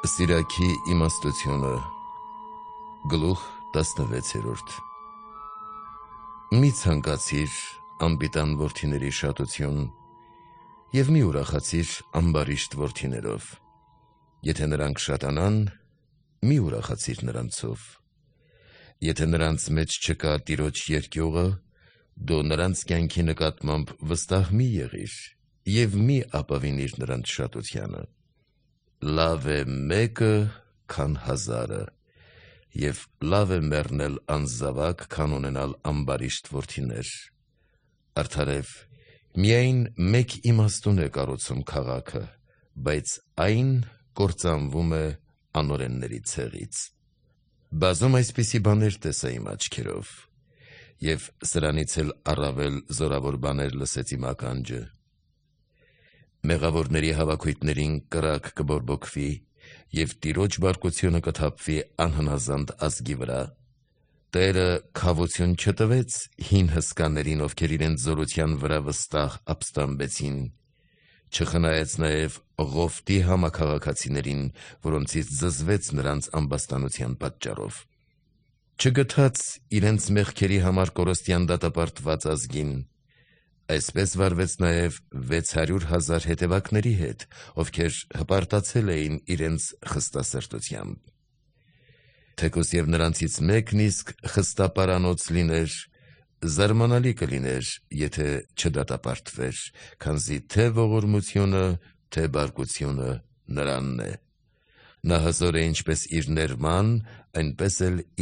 Սիրակի իմաստությունը Գլուխ 16 Մի ցանկացիր անպիտան որդիների շատություն և մի ուրախացիր ամբարիշտ որդիներով: Եթե նրանք շատանան, մի ուրախացիր նրանցով: Եթե նրանց մեջ չկա Տիրոջ երկյուղը, դու նրանց կյանքի նկատմամբ վստահ մի եղիր և մի ապավինիր նրանց շատությանը: Լավ է մեկը, քան հազարը, և լավ է մեռնել անզավակ, քան ունենալ ամբարիշտ որդիներ: Արդարև, միայն մեկ իմաստուն է կառուցում քաղաքը, բայց այն կործանվում է անօրենների ցեղից: Բազում այսպիսի բաներ տեսա իմ աչքերով, և սրանից էլ առավել զորավոր բաներ լսեց իմ ականջը: Մեղավորների հավաքույթներին կրակ կբորբոքվի, և Տիրոջ բարկությունը կթափվի անհնազանդ ազգի վրա: Տերը քավություն չտվեց հին հսկաներին, ովքեր իրենց զորության վրա վստահ ապստամբեցին, չխնայեց նաև Ղովտի համաքաղաքացիներին, որոնցից զզվեց նրանց ամբաստանության պատճառով: Չգթաց իրենց մեղքերի համար կորստյան դատապարտված ազգին: Այսպես վարվեց նաև 600,000 հետևակների հետ, ովքեր հպարտացել էին իրենց խստասրտությամբ: Թեկուզ և նրանցից մեկն իսկ խստապարանոց լիներ, զարմանալի կլիներ, եթե չդատապարտվեր, քանզի թե ողորմությունը, թե բարկությունը նրանն է: Նա հզոր է ինչպես իր ներման, այնպես էլ